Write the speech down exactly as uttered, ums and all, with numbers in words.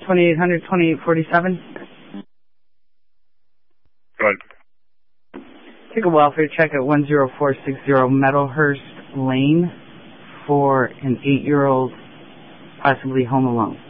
twenty-eight hundred, twenty-eight forty-seven. Go ahead. Take a welfare check at one zero four six zero Meadowhurst Lane for an eight-year-old, possibly home alone.